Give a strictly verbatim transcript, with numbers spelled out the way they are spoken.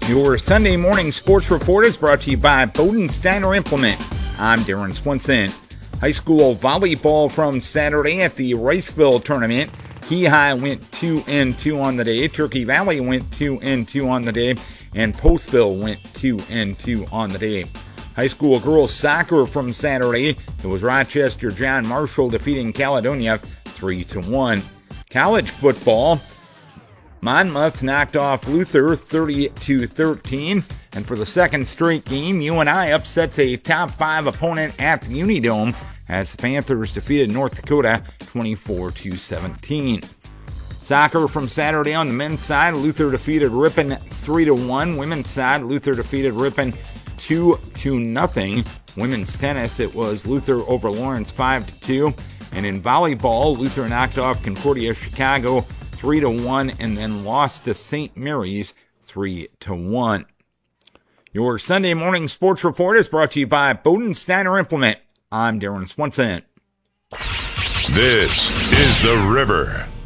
Your Sunday morning sports report is brought to you by Bodensteiner Implement. I'm Darren Swenson. High school volleyball from Saturday at the Riceville tournament. Key High went two and two on the day. Turkey Valley went two and two on the day. And Postville went two and two on the day. High school girls soccer from Saturday. It was Rochester John Marshall defeating Caledonia three to one. College football. Monmouth knocked off Luther thirty to thirteen, and for the second straight game, U N I upsets a top five opponent at the Unidome as the Panthers defeated North Dakota twenty-four to seventeen. Soccer from Saturday on the men's side, Luther defeated Ripon three to one. Women's side, Luther defeated Ripon two to nothing. Women's tennis, it was Luther over Lawrence five to two. And in volleyball, Luther knocked off Concordia Chicago three to one, and then lost to Saint Mary's three to one. Your Sunday morning sports report is brought to you by Bodensteiner Implement. I'm Darren Swenson. This is The River.